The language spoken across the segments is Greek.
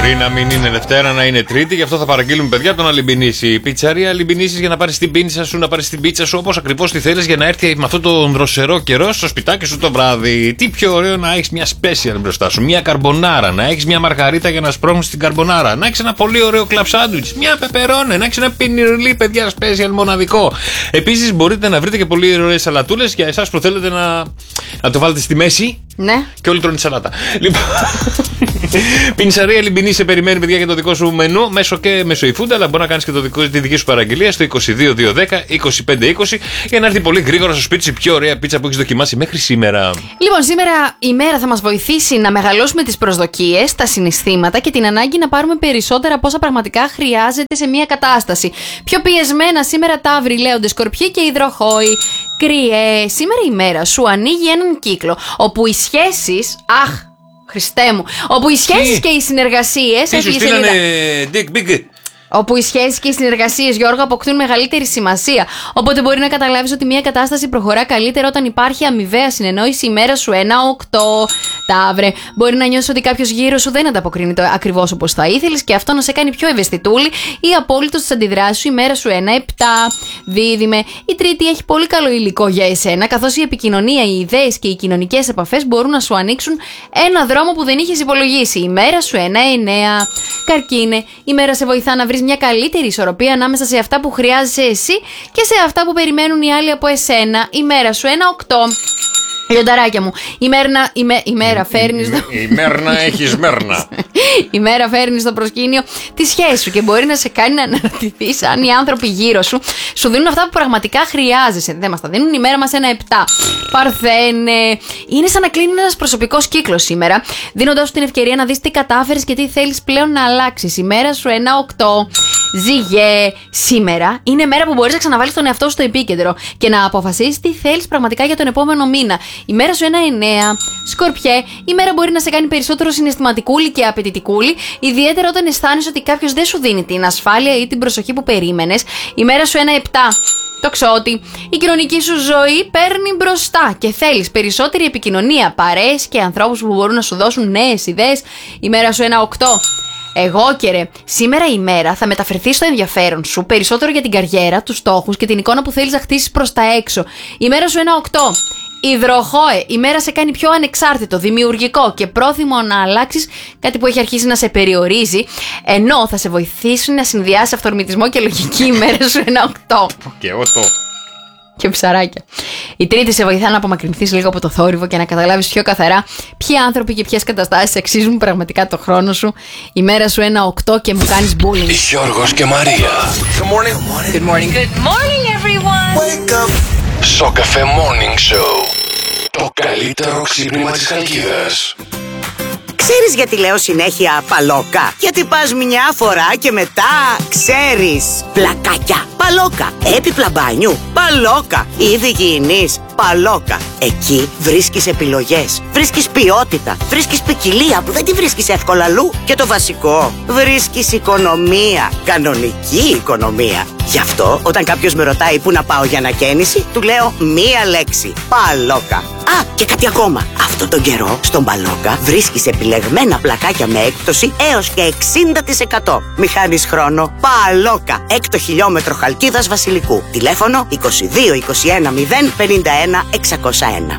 Μπορεί να μην είναι Δευτέρα, να είναι Τρίτη, γι' αυτό θα παραγγείλουμε παιδιά τον Αλιμπινίση. Πιτσαρία Αλιμπινίση για να πάρει την πίτσα σου, να πάρει την πίτσα σου όπως ακριβώς τη θέλεις για να έρθει με αυτόν τον δροσερό καιρό στο σπιτάκι σου το βράδυ. Τι πιο ωραίο να έχεις μια special μπροστά σου, μια καρμπονάρα, να έχεις μια μαργαρίτα για να σπρώχνεις την καρμπονάρα, να έχεις ένα πολύ ωραίο κλαμπ σάντουιτς, μια πεπερόνε, να έχεις ένα πινιρλί παιδιά special μοναδικό. Επίσης μπορείτε να βρείτε και πολύ ωραίες σαλατούλες για εσάς που θέλετε να το βάλετε στη μέση. Ναι. Και όλοι τρώνε σαλάτα. Λοιπόν. Πινσαρία Λιμπινή σε περιμένει, παιδιά, για το δικό σου μενού μέσω και μέσω eFood, αλλά μπορεί να κάνεις και τη δική σου παραγγελία στο 22-210-25-20 για να έρθει πολύ γρήγορα στο σπίτι σου η πιο ωραία πίτσα που έχεις δοκιμάσει μέχρι σήμερα. Λοιπόν, σήμερα η μέρα θα μας βοηθήσει να μεγαλώσουμε τις προσδοκίες, τα συναισθήματα και την ανάγκη να πάρουμε περισσότερα από όσα πραγματικά χρειάζεται σε μια κατάσταση. Πιο πιεσμένα σήμερα ταύροι, λέοντες, σκορπιοί και υδροχόοι. Κρυέ, σήμερα η μέρα σου ανοίγει έναν κύκλο όπου οι σχέσεις. Αχ, Χριστέ μου! Όπου οι σχέσεις και οι συνεργασίες. Τι σου στείλανε dick big. Όπου οι σχέσεις και οι συνεργασίες, Γιώργο, αποκτούν μεγαλύτερη σημασία. Οπότε μπορεί να καταλάβεις ότι μια κατάσταση προχωρά καλύτερα όταν υπάρχει αμοιβαία συνεννόηση. Η μέρα σου 1-8. Ταύρε, μπορεί να νιώσεις ότι κάποιος γύρω σου δεν ανταποκρίνεται ακριβώς όπως θα ήθελες και αυτό να σε κάνει πιο ευαισθητούλη ή απόλυτο στις αντιδράσεις σου. Η μέρα σου 1-7. Δίδυμε, η Τρίτη έχει πολύ καλό υλικό για εσένα, καθώς η επικοινωνία, οι ιδέες και οι κοινωνικές επαφές μπορούν να σου ανοίξουν ένα δρόμο που δεν είχες υπολογίσει. Η μέρα σου 1-9. Καρκίνε, η μέρα σε βοηθά να βρεις μια καλύτερη ισορροπία ανάμεσα σε αυτά που χρειάζεσαι εσύ και σε αυτά που περιμένουν οι άλλοι από εσένα. Η μέρα σου 1-8. Λιονταράκια μου, η μέρα φέρνει. Η μέρνα έχεις μέρνα. Η μέρα φέρνει στο προσκήνιο τη σχέση σου και μπορεί να σε κάνει να αναρωτηθείς αν οι άνθρωποι γύρω σου δίνουν αυτά που πραγματικά χρειάζεσαι. Δεν μας τα δίνουν. Η μέρα μας 1-7. Παρθένε, είναι σαν να κλείνει ένας προσωπικός κύκλος σήμερα, δίνοντάς σου την ευκαιρία να δεις τι κατάφερες και τι θέλεις πλέον να αλλάξεις. Η μέρα σου 1-8. Ζυγέ, σήμερα είναι μέρα που μπορείς να ξαναβάλεις τον εαυτό σου στο επίκεντρο και να αποφασίσεις τι θέλεις πραγματικά για τον επόμενο μήνα. Η μέρα σου 1-9. Σκορπιέ, η μέρα μπορεί να σε κάνει περισσότερο συναισθηματικούλη και απαιτητικούλη, ιδιαίτερα όταν αισθάνεσαι ότι κάποιος δεν σου δίνει την ασφάλεια ή την προσοχή που περίμενες. Η μέρα σου 1-7. Τοξότη, η κοινωνική σου ζωή παίρνει μπροστά και θέλεις περισσότερη επικοινωνία, παρέες και ανθρώπους που μπορούν να σου δώσουν νέες ιδέες. Η μέρα σου 1-8. Εγώ και ρε, σήμερα η μέρα θα μεταφερθεί στο ενδιαφέρον σου περισσότερο για την καριέρα, τους στόχους και την εικόνα που θέλεις να χτίσεις προς τα έξω. Η μέρα σου 1-8. Υδροχόε, η μέρα σε κάνει πιο ανεξάρτητο, δημιουργικό και πρόθυμο να αλλάξεις κάτι που έχει αρχίσει να σε περιορίζει, ενώ θα σε βοηθήσουν να συνδυάσεις αυθορμητισμό και λογική. Η μέρα σου 1-8. Και εγώ το. Και ψαράκια. Η Τρίτη σε βοηθά να απομακρυνθείς λίγο από το θόρυβο και να καταλάβεις πιο καθαρά ποιοι άνθρωποι και ποιες καταστάσεις αξίζουν πραγματικά το χρόνο σου. Η μέρα σου 1-8 και μου κάνεις bullying. Γιώργος και Μαρία. Good morning. Good morning. Good morning, everyone. Wake up. Σοκαφέ Morning Show. Το καλύτερο ξύπνημα της Χαλκίδας. Ξέρεις γιατί λέω συνέχεια παλόκα? Γιατί πας μια φορά και μετά ξέρεις. Πλακάκια, παλόκα. Έπιπλα μπάνιου, παλόκα. Είδη υγιεινής, παλόκα. Εκεί βρίσκεις επιλογές, βρίσκεις ποιότητα, βρίσκεις ποικιλία που δεν τη βρίσκεις εύκολα αλλού. Και το βασικό, βρίσκεις οικονομία, κανονική οικονομία. Γι' αυτό όταν κάποιος με ρωτάει πού να πάω για ανακαίνιση, του λέω μία λέξη, παλόκα. Α, και κάτι ακόμα. Αυτόν τον καιρό στον Παλόκα βρίσκεις επιλεγμένα πλακάκια με έκπτωση έως και 60%. Μη χάνεις χρόνο. Παλόκα, 6 χιλιόμετρο Χαλκίδας Βασιλικού. Τηλέφωνο 22 21 0 51 601.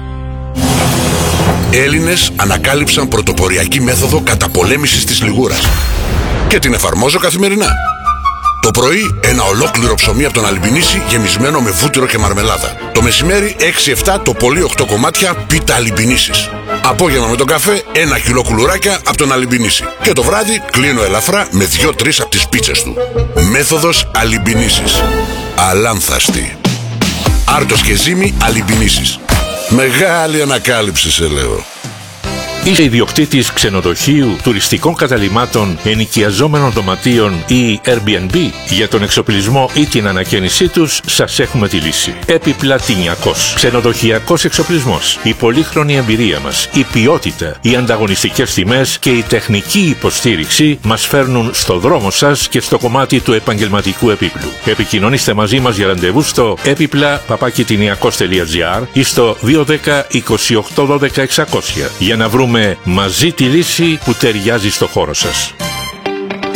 Έλληνες ανακάλυψαν πρωτοποριακή μέθοδο καταπολέμησης της λιγούρας και την εφαρμόζω καθημερινά. Το πρωί ένα ολόκληρο ψωμί από τον Αλιμπινίση γεμισμένο με βούτυρο και μαρμελάδα. Το μεσημέρι 6-7 το πολύ 8 κομμάτια πίτα Αλιμπινίσης. Απόγευμα με τον καφέ 1 κιλό κουλουράκια από τον Αλιμπινίση. Και το βράδυ κλείνω ελαφρά με 2-3 από τις πίτσες του. Μέθοδος Αλιμπινίσης. Αλάνθαστη. Άρτος και ζύμη Αλιμπινίσης. Μεγάλη ανακάλυψη σε λέω. Είσαι ιδιοκτήτης ξενοδοχείου, τουριστικών καταλυμάτων, ενοικιαζόμενων δωματίων ή Airbnb? Για τον εξοπλισμό ή την ανακαίνισή τους σας έχουμε τη λύση. Επιπλατινιακός. Ξενοδοχειακός εξοπλισμός. Η πολύχρονη εμπειρία μας, η ποιότητα, οι ανταγωνιστικές τιμές και η τεχνική υποστήριξη μας φέρνουν στο δρόμο σας και στο κομμάτι του επαγγελματικού επίπλου. Επικοινωνήστε μαζί μας για ραντεβού στο epipla@tiniakos.gr ή στο 210 28 12 600 για να βρούμε μαζί τη λύση που ταιριάζει στο χώρο σας.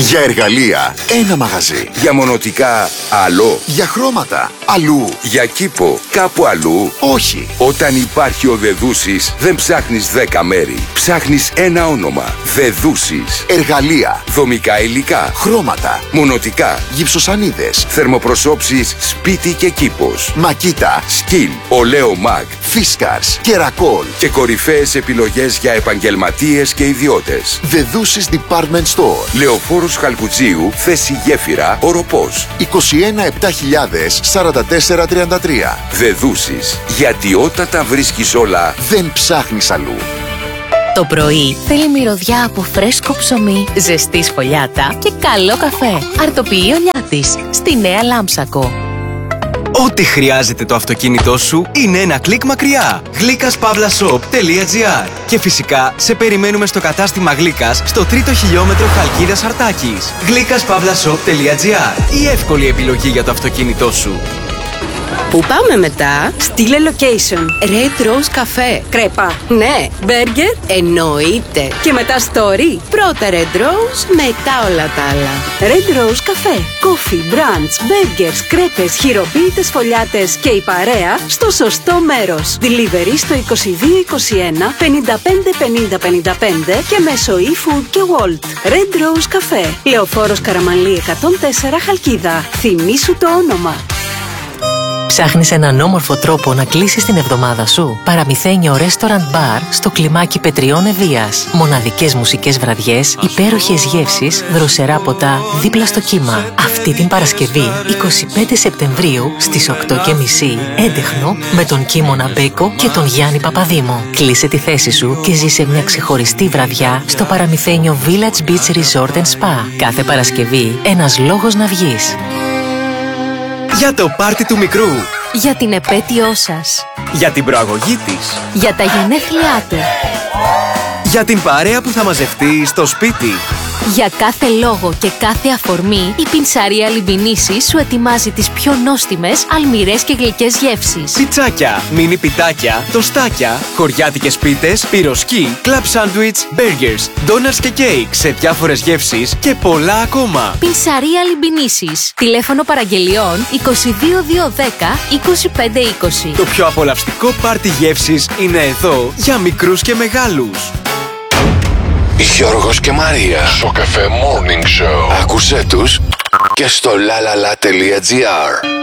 Για εργαλεία, ένα μαγαζί. Για μονοτικά, άλλο. Για χρώματα, αλλού. Για κήπο, κάπου αλλού. Όχι. Όταν υπάρχει ο Δεδούσης, δεν ψάχνεις 10 μέρη. Ψάχνεις ένα όνομα. Δεδούσης. Εργαλεία, Δομικά υλικά. χρώματα, Μονοτικά. γυψοσανίδες, Θερμοπροσώψεις σπίτι και κήπος. μακίτα, Σκυλ. Ολέο Μαγ. φίσκαρς, κερακόλ. Και κορυφαίες επιλογές για επαγγελματίες και ιδιώτες. Δεδούσης Department Store. Λεωφόρος Χαλκουτζίου, θέση Γέφυρα, Οροπός. 21-7000-4433. Δεδούσης. Γιατί όταν τα βρίσκεις όλα, Δεν ψάχνεις αλλού. Το πρωί θέλει μυρωδιά από φρέσκο ψωμί, ζεστή σφολιάτα και καλό καφέ. Αρτοποιεί ο Λιάτης στη Νέα Λάμψακο. Ό,τι χρειάζεται το αυτοκίνητό σου είναι ένα κλικ μακριά. GlykaspavlaShop.gr. Και φυσικά σε περιμένουμε στο κατάστημα Γλύκας στο 3ο χιλιόμετρο Χαλκίδας Αρτάκης. GlykaspavlaShop.gr. Η εύκολη επιλογή για το αυτοκίνητό σου. Πού πάμε μετά? Στείλε location. Red Rose Cafe. Κρέπα. Ναι. Burger. Εννοείται. Και μετά story. Πρώτα Red Rose, μετά όλα τα άλλα. Red Rose Cafe. Coffee, brunch, burgers, κρέπες, χειροποίητες φωλιάτες και η παρέα στο σωστό μέρος. Delivery στο 2221 55 50 55 και μέσω eFood και Wolt. Red Rose Cafe. Λεωφόρος Καραμανλή 104 Χαλκίδα. Θυμήσου το όνομα. Ψάχνεις έναν όμορφο τρόπο να κλείσεις την εβδομάδα σου? Παραμυθένιο Restaurant Bar στο κλιμάκι Πετριών Ευβοίας. Μοναδικές μουσικές βραδιές, υπέροχες γεύσεις, δροσερά ποτά δίπλα στο κύμα. Αυτή την Παρασκευή, 25 Σεπτεμβρίου στις 8:30, έντεχνο με τον Κίμωνα Μπέκο και τον Γιάννη Παπαδήμο. Κλείσε τη θέση σου και ζήσε μια ξεχωριστή βραδιά στο παραμυθένιο Village Beach Resort and Spa. Κάθε Παρασκευή, ένας λόγος να βγεις. Για το πάρτι του μικρού. Για την επέτειό σας. Για την προαγωγή της. Για τα γενέθλιά του. Για την παρέα που θα μαζευτεί στο σπίτι. Για κάθε λόγο και κάθε αφορμή, η Πινσαρία Λιμπινίση σου ετοιμάζει τις πιο νόστιμες, αλμυρές και γλυκές γεύσεις. Πιτσάκια, μίνι πιτάκια, τοστάκια, χωριάτικες πίτες, πυροσκή, κλαμπ σάντουιτς, μπέργκερς, ντόνατς και κέικ σε διάφορες γεύσεις και πολλά ακόμα. Πινσαρία Λιμπινίσης. Τηλέφωνο παραγγελιών 22210 2520. Το πιο απολαυστικό πάρτι γεύσης είναι εδώ για μικρούς και μεγάλους. Γιώργος και Μαρία. Σοκαφέ Morning Show. Άκουσέ τους και στο lalala.gr.